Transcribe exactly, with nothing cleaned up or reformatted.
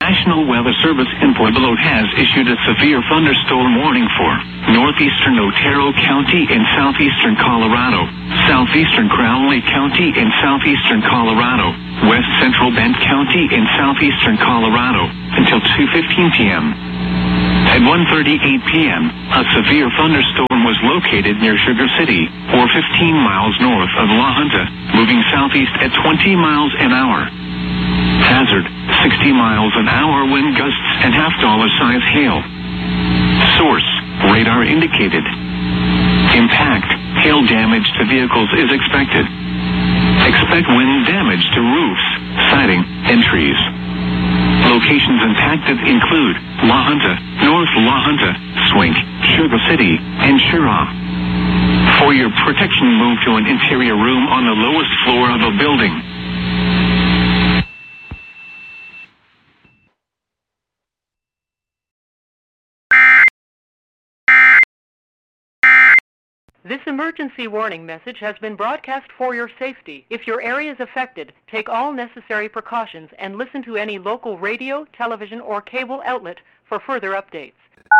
National Weather Service in Pueblo has issued a severe thunderstorm warning for northeastern Otero County in southeastern Colorado, southeastern Crown Lake County in southeastern Colorado, west central Bent County in southeastern Colorado until two fifteen p.m. At one thirty-eight p.m., a severe thunderstorm was located near Sugar City, or fifteen miles north of La Junta, moving southeast at twenty miles an hour. Hazard, sixty miles an hour wind gusts and half-dollar size hail. Source, radar indicated. Impact, hail damage to vehicles is expected. Expect wind damage to roofs, siding, and trees. Locations impacted include La Junta, North La Junta, Swink, Sugar City, and Chirra. For your protection, move to an interior room on the lowest floor of a building. This emergency warning message has been broadcast for your safety. If your area is affected, take all necessary precautions and listen to any local radio, television, or cable outlet for further updates.